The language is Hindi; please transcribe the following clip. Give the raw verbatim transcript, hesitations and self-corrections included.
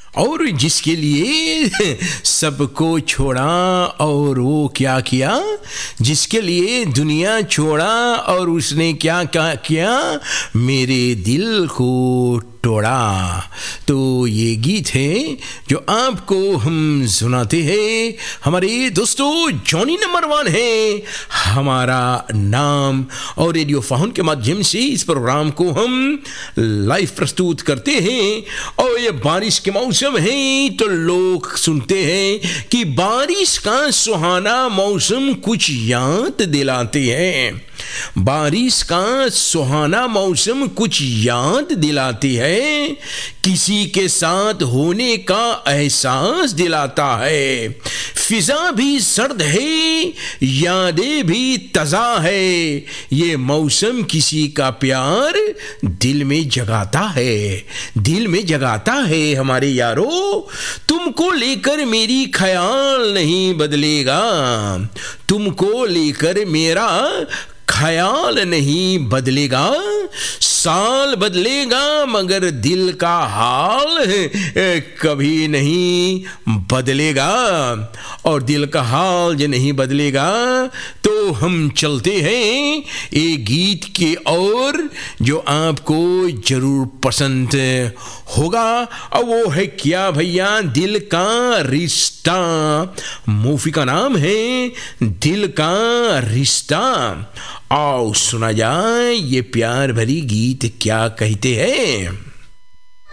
और जिसके लिए सबको छोड़ा और वो क्या किया, जिसके लिए दुनिया छोड़ा और उसने क्या क्या किया, मेरे दिल को तोड़ा। तो ये गीत है जो आपको हम सुनाते हैं। हमारे दोस्तों, जॉनी नंबर वन है हमारा नाम, और रेडियो फाउन के माध्यम से इस प्रोग्राम को हम लाइव प्रस्तुत करते हैं। और ये बारिश के मौसम है तो लोग सुनते हैं कि बारिश का सुहाना मौसम कुछ याद दिलाते हैं। बारिश का सुहाना मौसम कुछ याद दिलाती है, किसी के साथ होने का एहसास दिलाता है। फिजा भी सर्द है, यादें भी ताज़ा है, ये मौसम किसी का प्यार दिल में जगाता है, दिल में जगाता है। हमारे यारो, तुमको लेकर मेरी ख्याल नहीं बदलेगा, तुमको लेकर मेरा ख्याल नहीं बदलेगा। साल बदलेगा मगर दिल का हाल कभी नहीं बदलेगा। और दिल का हाल जो नहीं बदलेगा तो हम चलते हैं एक गीत के और जो आपको जरूर पसंद होगा। और वो है क्या भैया, दिल का रिश्ता। मूवी का नाम है दिल का रिश्ता। आओ सुना जाए ये प्यार भरी गीत क्या कहते हैं।